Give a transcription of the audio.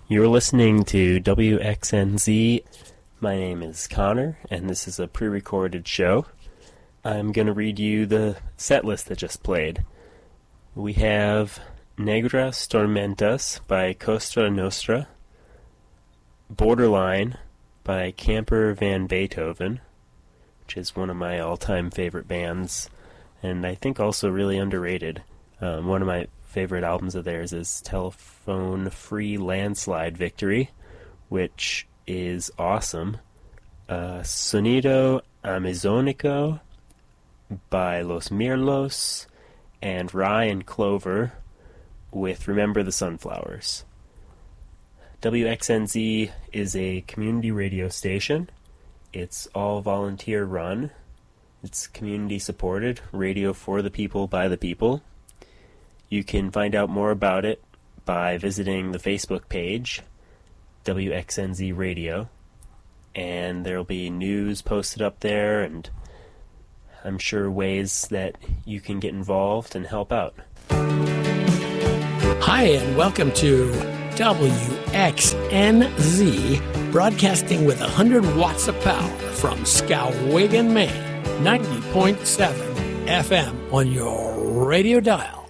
You're listening to WXNZ. My name is Connor, and this is a pre-recorded show. I'm going to read you the set list that just played. We have Negras Tormentas by Costa Nostra, Borderline by Camper Van Beethoven, which is one of my all-time favorite bands, and I think also really underrated. One of my favorite albums of theirs is Telephone Free Landslide Victory, which is awesome. Sonido Amazónico by Los Mirlos, and Rye and Clover with Remember the Sunflowers. WXNZ is a community radio station. It's all volunteer run. It's community supported, radio for the people, by the people. You can find out more about it by visiting the Facebook page, WXNZ Radio, and there will be news posted up there, and I'm sure ways that you can get involved and help out. Hi, and welcome to WXNZ, broadcasting with 100 watts of power from Skowhegan, Maine, 90.7 FM on your radio dial.